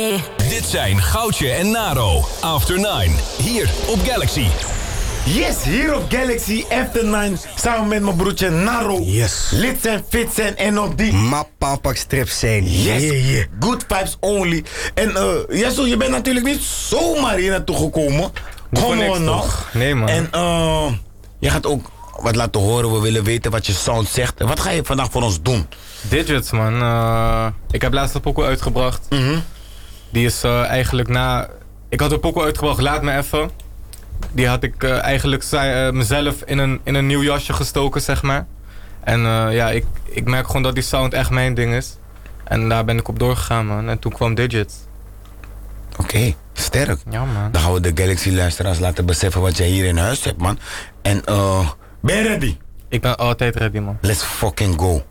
Dit zijn Goudje en Naro. After 9. Hier op Galaxy. Yes, hier op Galaxy After 9 samen met mijn broertje Naro. Yes. Lid zijn, fit zijn en op die. Mappapak strips zijn. Yes, Yeah. good vibes only. En Jesso, je bent natuurlijk niet zomaar hier naartoe gekomen. Gewoon nog. Nee man. En je gaat ook wat laten horen. We willen weten wat je sound zegt. Wat ga je vandaag voor ons doen? Digits man. Ik heb laatst een pokoe uitgebracht. Die is eigenlijk na... Ik had een pokoe uitgebracht, Laat Me Even. Die had ik eigenlijk mezelf in een nieuw jasje gestoken, zeg maar. En ja, ik merk gewoon dat die sound echt mijn ding is. En daar ben ik op doorgegaan, man. En toen kwam Digits. Oké, sterk. Ja, man. Dan gaan we de Galaxy-luisteraars laten beseffen wat jij hier in huis hebt, man. En ben je ready? Ik ben altijd ready, man. Let's fucking go.